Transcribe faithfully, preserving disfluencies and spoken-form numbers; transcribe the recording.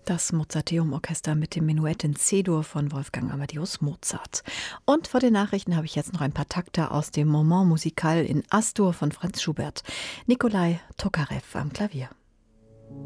Das Mozarteum-Orchester mit dem Menuett in C-Dur von Wolfgang Amadeus Mozart. Und vor den Nachrichten habe ich jetzt noch ein paar Takte aus dem Moment musical in As-Dur von Franz Schubert. Nikolai Tokarev am Klavier.